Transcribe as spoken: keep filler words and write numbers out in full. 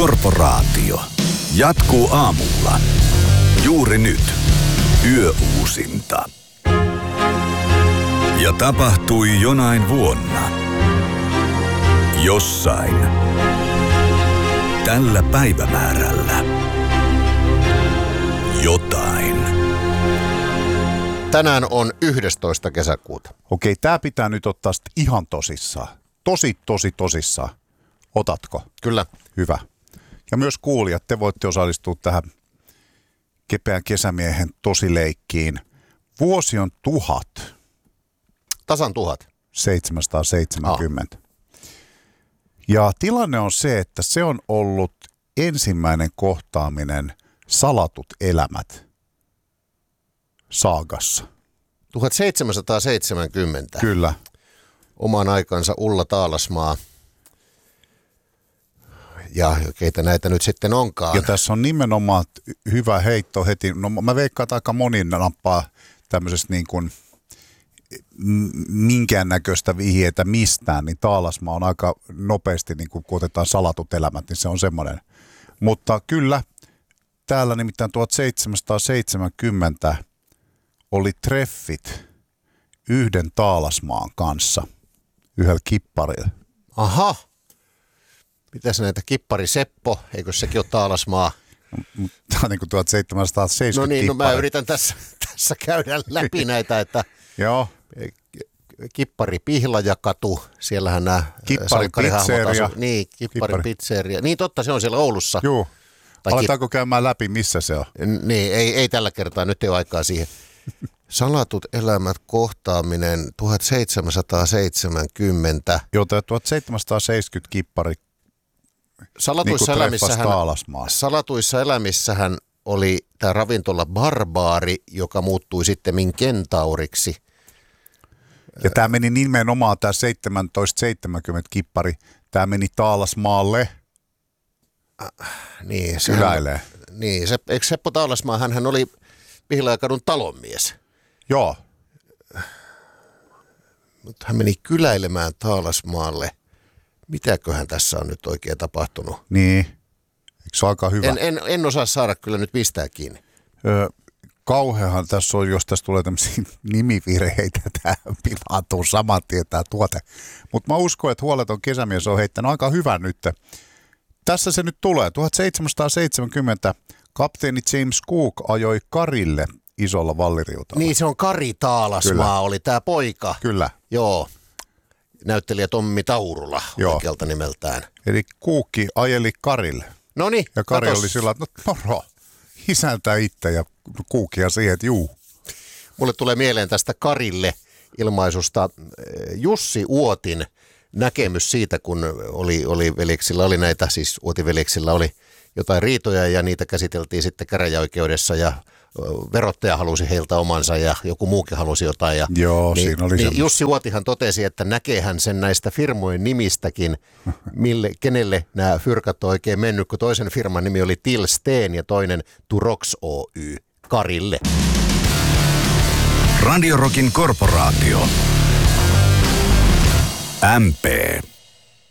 Korporaatio. Jatkuu aamulla. Juuri nyt. Yöuusinta. Ja tapahtui jonain vuonna. Jossain. Tällä päivämäärällä. Jotain. Tänään on yhdestoista kesäkuuta. Okei, tää pitää nyt ottaa sit ihan tosissaan. Tosi, tosi tosissaan. Otatko? Kyllä. Hyvä. Ja myös kuulijat, te voitte osallistua tähän kepeän kesämiehen tosileikkiin. Vuosi on tuhat. Tasan tuhat. seitsemänsataaseitsemänkymmentä. Ah. Ja tilanne on se, että se on ollut ensimmäinen kohtaaminen Salatut elämät saagassa. tuhatseitsemänsataaseitsemänkymmentä. Kyllä. Oman aikansa Ulla Taalasmaa. Ja keitä näitä nyt sitten onkaan. Ja tässä on nimenomaan hyvä heitto heti. No mä veikkaan, että aika moni nappaa tämmöisestä niin kuin minkäännäköistä vihjeitä mistään, niin Taalasmaa on aika nopeasti, niin kun otetaan Salatut elämät, niin se on semmoinen. Mutta kyllä, täällä nimittäin tuhatseitsemänsataaseitsemänkymmentä oli treffit yhden Taalasmaan kanssa, yhdellä kipparilla. Aha. Mitäs näitä Kippari Seppo, eikö sekin ole Taalasmaa? Tämä on niin kuin tuhatseitsemänsataaseitsemänkymmentä No niin, kippari. no mä yritän tässä, tässä käydä läpi näitä, että Joo. Kippari Pihlajakatu, siellähän nämä Kippari Pizzeria. Niin, Kippari, Kippari Pizzeria. Niin totta, se on siellä Oulussa. Joo. Tai Aletaanko kip... käymään läpi, missä se on? Niin, ei, ei tällä kertaa, nyt ei ole aikaa siihen. Salatut elämät kohtaaminen tuhatseitsemänsataaseitsemänkymmentä. Joo, tämä tuhatseitsemänsataaseitsemänkymmentä kippari. Salatuissa, niin elämissähän, salatuissa elämissähän oli tämä ravintola Barbaari, joka muuttui sitten Kentauriksi. Ja tämä meni nimenomaan tämä tuhatseitsemänsataaseitsemänkymmentä kippari, tämä meni Taalasmaalle äh, niin, kyläilee. Niin, se, eikö Seppo Taalasmaa, hänhän oli Pihlajakadun talonmies. Joo. Mutta hän meni kyläilemään Taalasmaalle. Mitäköhän tässä on nyt oikein tapahtunut? Niin, eikö se ole aika hyvä? En, en, en osaa saada kyllä nyt mistään kiinni. Öö, kauheahan tässä on, jos tässä tulee tämmöisiä nimivirheitä, tämä pilaantuu saman tien tämä tuote. Mutta mä uskon, että huoleton kesämies on heittänyt aika hyvän nyt. Tässä se nyt tulee. tuhatseitsemänsataaseitsemänkymmentä kapteeni James Cook ajoi Karille isolla valliriutalla. Niin, se on Kari Taalasmaa, Kyllä. oli tämä poika. Kyllä. Joo. Näyttelijä Tommi Taurula Joo. oikealta nimeltään. Eli Kuukki ajeli Karille. Noniin. Ja Kari katos. oli sillä että no moro, isäntä itse ja Kuukkia siihen, että juu. Mulle tulee mieleen tästä Karille ilmaisusta Jussi Uotin näkemys siitä, kun oli, oli veljeksillä, oli näitä, siis Uotin veljeksillä oli jotain riitoja ja niitä käsiteltiin sitten käräjäoikeudessa ja verottaja halusi heiltä omansa ja joku muukin halusi jotain. Ja, Joo, niin, siinä oli niin Jussi Uotihan totesi, että näkeehän sen näistä firmojen nimistäkin, mille, kenelle nämä fyrkat on oikein mennyt, kun toisen firman nimi oli Tilsteen ja toinen Turox Oy, Karille. Radio Rockin Korporaatio. M P.